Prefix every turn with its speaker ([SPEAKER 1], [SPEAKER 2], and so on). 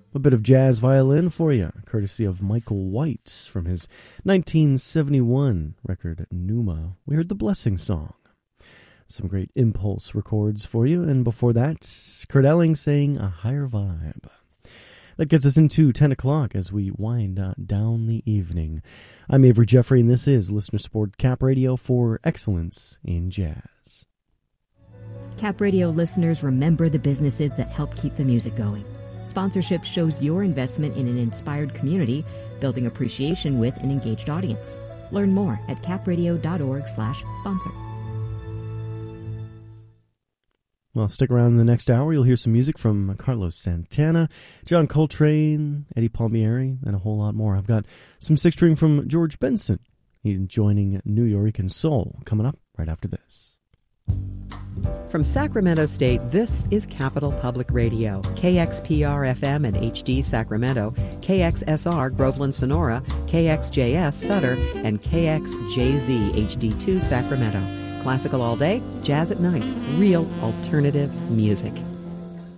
[SPEAKER 1] A bit of jazz violin for you, courtesy of Michael White from his 1971 record Numa. We heard the Blessing Song. Some great Impulse records for you, and before that, Kurt Elling saying A Higher Vibe. That gets us into 10 o'clock as we wind down the evening. I'm Avery Jeffrey, and this is Listener Support Cap Radio for excellence in jazz.
[SPEAKER 2] Cap Radio listeners, remember the businesses that help keep the music going. Sponsorship shows your investment in an inspired community, building appreciation with an engaged audience. Learn more at capradio.org/sponsor.
[SPEAKER 1] Well, stick around in the next hour. You'll hear some music from Carlos Santana, John Coltrane, Eddie Palmieri, and a whole lot more. I've got some six-string from George Benson. He's joining New York and Soul coming up right after this.
[SPEAKER 3] From Sacramento State, this is Capital Public Radio, KXPR-FM and HD Sacramento, KXSR Groveland Sonora, KXJS Sutter, and KXJZ HD2 Sacramento. Classical all day, jazz at night, real alternative music.